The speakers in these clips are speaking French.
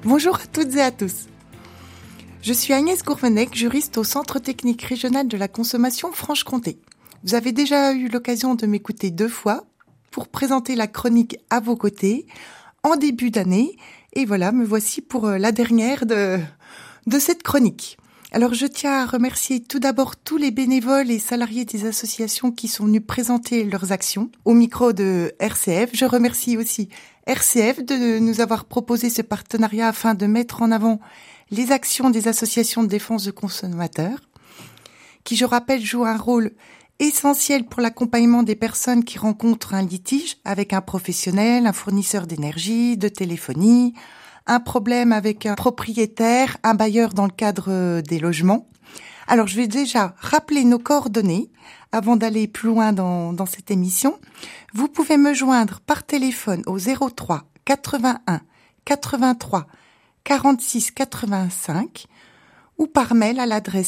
Bonjour à toutes et à tous. Je suis Agnès Gourvenec, juriste au Centre technique régional de la consommation Franche-Comté. Vous avez déjà eu l'occasion de m'écouter 2 fois pour présenter la chronique à vos côtés en début d'année. Et voilà, me voici pour la dernière de cette chronique. Alors je tiens à remercier tout d'abord tous les bénévoles et salariés des associations qui sont venus présenter leurs actions au micro de RCF. Je remercie aussi RCF de nous avoir proposé ce partenariat afin de mettre en avant les actions des associations de défense de consommateurs, qui, je rappelle, jouent un rôle essentiel pour l'accompagnement des personnes qui rencontrent un litige avec un professionnel, un fournisseur d'énergie, de téléphonie, un problème avec un propriétaire, un bailleur dans le cadre des logements. Alors, je vais déjà rappeler nos coordonnées avant d'aller plus loin dans cette émission. Vous pouvez me joindre par téléphone au 03 81 83 46 85 ou par mail à l'adresse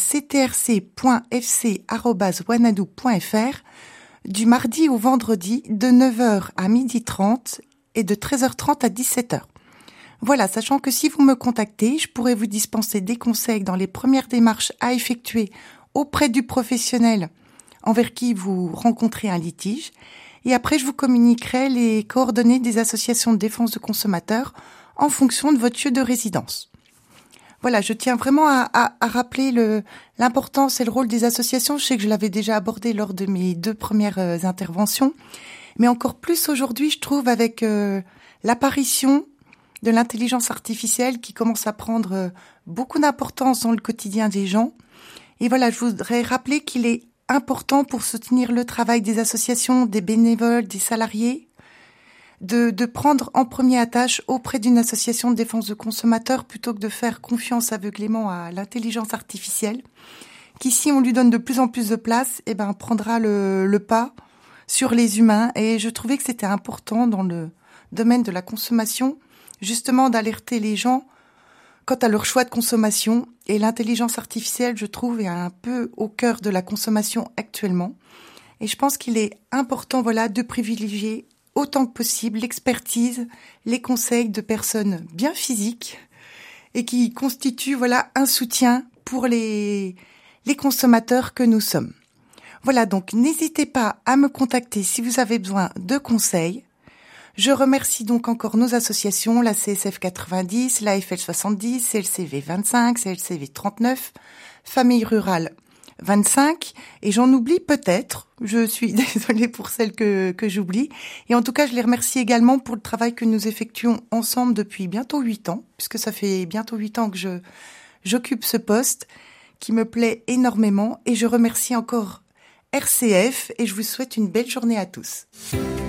ctrc.fc@wanadoo.fr du mardi au vendredi de 9h à 12h30 et de 13h30 à 17h. Voilà, sachant que si vous me contactez, je pourrai vous dispenser des conseils dans les premières démarches à effectuer auprès du professionnel envers qui vous rencontrez un litige. Et après, je vous communiquerai les coordonnées des associations de défense de consommateurs en fonction de votre lieu de résidence. Voilà, je tiens vraiment à rappeler l'importance et le rôle des associations. Je sais que je l'avais déjà abordé lors de mes 2 premières interventions, mais encore plus aujourd'hui, je trouve, avec l'apparition de l'intelligence artificielle qui commence à prendre beaucoup d'importance dans le quotidien des gens. Et voilà, je voudrais rappeler qu'il est important pour soutenir le travail des associations, des bénévoles, des salariés, de prendre en premier attache auprès d'une association de défense de consommateurs plutôt que de faire confiance aveuglément à l'intelligence artificielle, qui, si on lui donne de plus en plus de place, prendra le pas sur les humains. Et je trouvais que c'était important dans le domaine de la consommation, justement d'alerter les gens quant à leur choix de consommation. Et l'intelligence artificielle, je trouve, est un peu au cœur de la consommation actuellement. Et je pense qu'il est important, de privilégier autant que possible l'expertise, les conseils de personnes bien physiques et qui constituent, un soutien pour les consommateurs que nous sommes. Voilà, donc n'hésitez pas à me contacter si vous avez besoin de conseils. Je remercie donc encore nos associations, la CSF 90, la FL 70, CLCV 25, CLCV 39, Famille Rurale 25, et j'en oublie peut-être, je suis désolée pour celles que j'oublie, et en tout cas je les remercie également pour le travail que nous effectuons ensemble depuis bientôt 8 ans, puisque ça fait bientôt 8 ans que j'occupe ce poste, qui me plaît énormément, et je remercie encore RCF, et je vous souhaite une belle journée à tous.